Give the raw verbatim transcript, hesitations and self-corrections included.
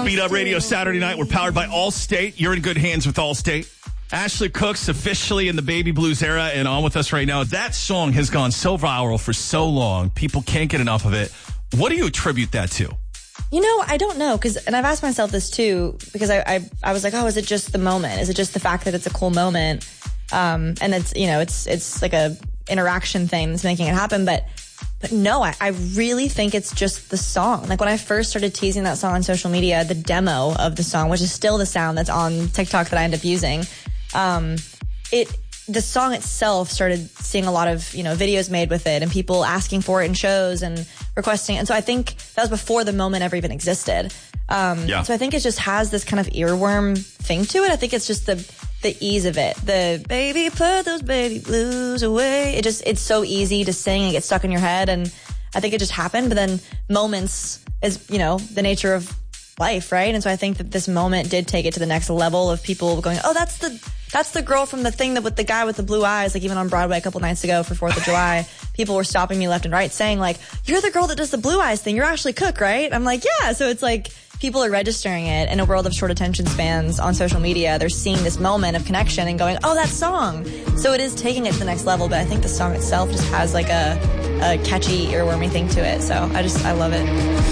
Beat Up Radio Saturday night. We're powered by Allstate. You're in good hands with Allstate. Ashley Cooks officially in the baby blues era and on with us right now. That song has gone so viral for so long. People can't get enough of it. What do you attribute that to? You know, I don't know, because, and I've asked myself this too, because I, I I was like, oh, is it just the moment? Is it just the fact that it's a cool moment? Um, and it's, you know, it's it's like a interaction thing that's making it happen. But but no, I, I really think it's just the song. Like when I first started teasing that song on social media, the demo of the song, which is still the sound that's on TikTok that I end up using, um, it the song itself started seeing a lot of, you know, videos made with it and people asking for it in shows and requesting. And so I think that was before the moment ever even existed. Um, yeah. So I think it just has this kind of earworm thing to it. I think it's just the the ease of it. The baby, put those baby blues away. It just, it's so easy to sing and get stuck in your head. And I think it just happened. But then moments is, you know, the nature of life, right? And so I think that this moment did take it to the next level of people going, oh, that's the that's the girl from the thing that with the guy with the blue eyes. Like even on Broadway a couple nights ago for fourth of July, people were stopping me left and right saying like, you're the girl that does the blue eyes thing. You're Ashley Cook, right? I'm like, yeah. So it's like people are registering it in a world of short attention spans on social media. They're seeing this moment of connection and going, oh, that song. So it is taking it to the next level. But I think the song itself just has like a, a catchy, earwormy thing to it. So I just, I love it.